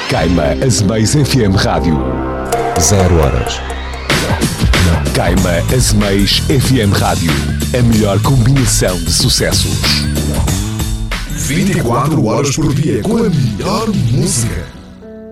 Caima Azeméis FM Rádio. 0 horas. Caima Azeméis FM Rádio. A melhor combinação de sucessos. 24 horas por dia com a melhor música.